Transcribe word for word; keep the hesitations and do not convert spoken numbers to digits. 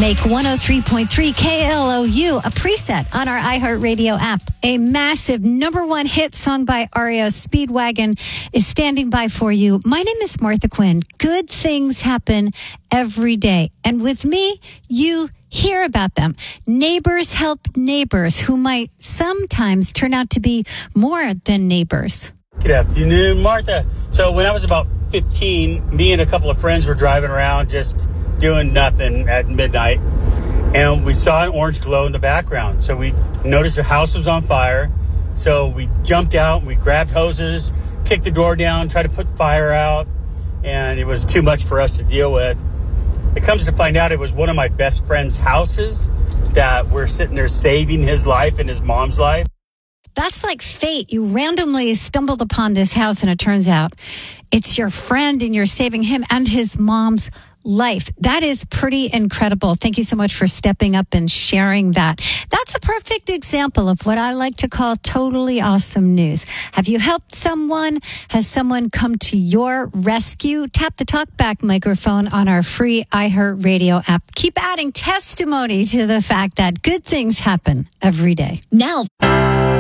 Make one oh three point three K L O U a preset on our iHeartRadio app. A massive number one hit song by R E O, Speedwagon, is standing by for you. My name is Martha Quinn. Good things happen every day. And with me, you hear about them. Neighbors help neighbors who might sometimes turn out to be more than neighbors. Good afternoon, Martha. So when I was about fifteen, me and a couple of friends were driving around just doing nothing at midnight, and we saw an orange glow in the background. So we noticed the house was on fire. So we jumped out and we grabbed hoses, kicked the door down, tried to put fire out, and it was too much for us to deal with. It comes to find out it was one of my best friend's houses that we're sitting there saving his life and his mom's life. That's like fate. You randomly stumbled upon this house, and it turns out it's your friend, and you're saving him and his mom's life. That is pretty incredible. Thank you so much for stepping up and sharing that. That's a perfect example of what I like to call totally awesome news. Have you helped someone? Has someone come to your rescue? Tap the talkback microphone on our free iHeartRadio app. Keep adding testimony to the fact that good things happen every day. Now.